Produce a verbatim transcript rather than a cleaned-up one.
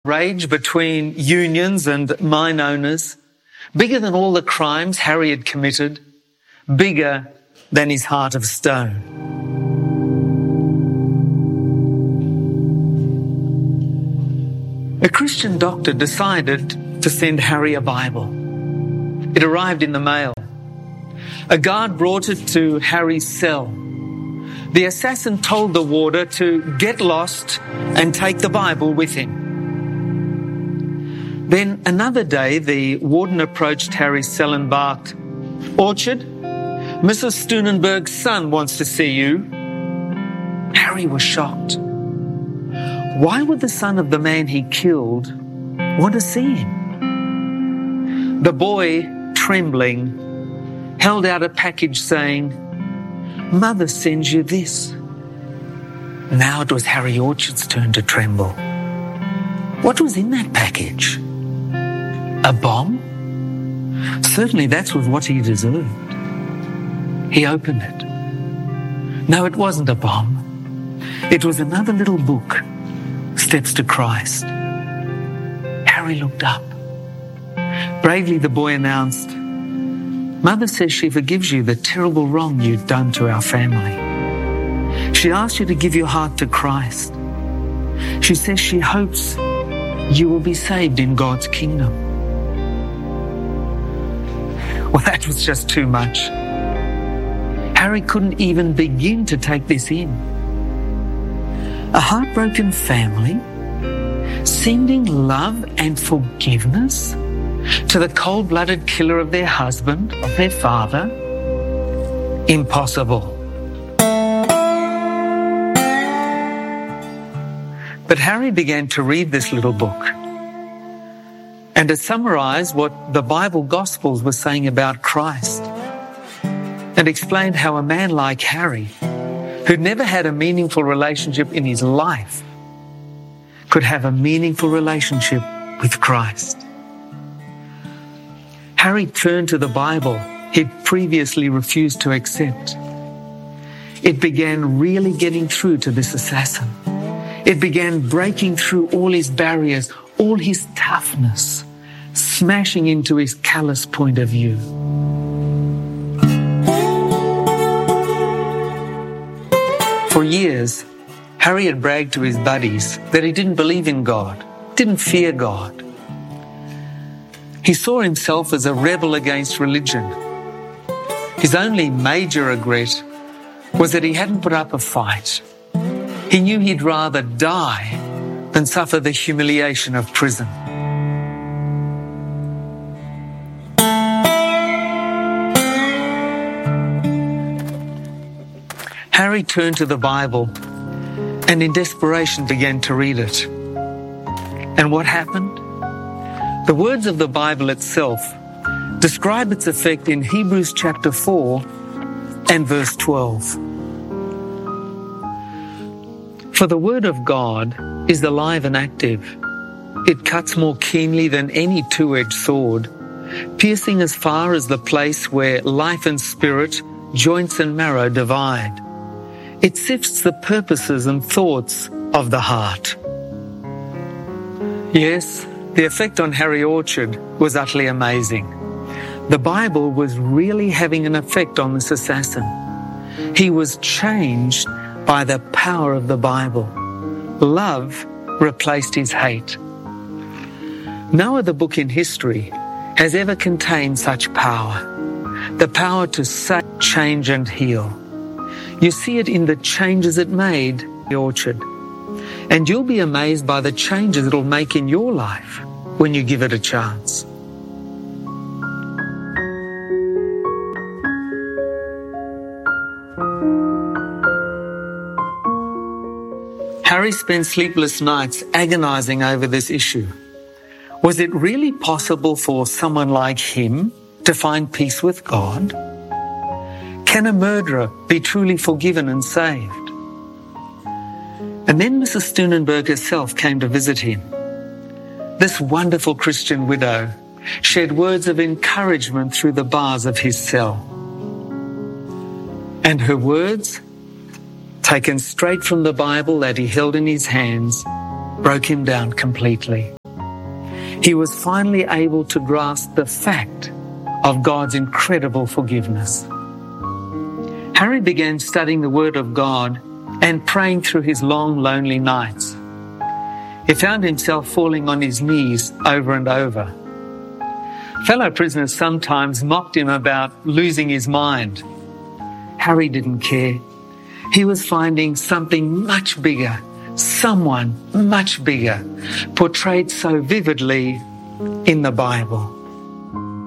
rage between unions and mine owners, bigger than all the crimes Harry had committed, bigger than his heart of stone. A Christian doctor decided to send Harry a Bible. It arrived in the mail. A guard brought it to Harry's cell. The assassin told the warder to get lost and take the Bible with him. Then another day, the warden approached Harry's cell and barked, "Orchard, Missus Steunenberg's son wants to see you." Harry was shocked. Why would the son of the man he killed want to see him? The boy, trembling, held out a package saying, "Mother sends you this." Now it was Harry Orchard's turn to tremble. What was in that package? A bomb? Certainly that was what he deserved. He opened it. No, it wasn't a bomb. It was another little book, Steps to Christ. Harry looked up. Bravely the boy announced, "Mother says she forgives you the terrible wrong you've done to our family. She asks you to give your heart to Christ. She says she hopes you will be saved in God's kingdom." Well, that was just too much. Harry couldn't even begin to take this in. A heartbroken family sending love and forgiveness to the cold-blooded killer of their husband, of their father? Impossible. But Harry began to read this little book, and it summarized what the Bible Gospels were saying about Christ, and explained how a man like Harry, who'd never had a meaningful relationship in his life, could have a meaningful relationship with Christ. Harry turned to the Bible he'd previously refused to accept. It began really getting through to this assassin. It began breaking through all his barriers, all his toughness, smashing into his callous point of view. For years, Harry had bragged to his buddies that he didn't believe in God, didn't fear God. He saw himself as a rebel against religion. His only major regret was that he hadn't put up a fight. He knew he'd rather die than suffer the humiliation of prison. Harry turned to the Bible and in desperation began to read it. And what happened? The words of the Bible itself describe its effect in Hebrews chapter four and verse twelve. For the word of God is alive and active. It cuts more keenly than any two-edged sword, piercing as far as the place where life and spirit, joints and marrow divide. It sifts the purposes and thoughts of the heart. Yes, the effect on Harry Orchard was utterly amazing. The Bible was really having an effect on this assassin. He was changed by the power of the Bible. Love replaced his hate. No other book in history has ever contained such power. The power to save, change and heal. You see it in the changes it made in the Orchard. And you'll be amazed by the changes it'll make in your life when you give it a chance. Harry spent sleepless nights agonizing over this issue. Was it really possible for someone like him to find peace with God? Can a murderer be truly forgiven and saved? And then Missus Steunenberg herself came to visit him. This wonderful Christian widow shared words of encouragement through the bars of his cell. And her words, taken straight from the Bible that he held in his hands, broke him down completely. he was finally able to grasp the fact of God's incredible forgiveness. Harry began studying the Word of God and praying through his long, lonely nights. He found himself falling on his knees over and over. Fellow prisoners sometimes mocked him about losing his mind. Harry didn't care. He was finding something much bigger, someone much bigger, portrayed so vividly in the Bible.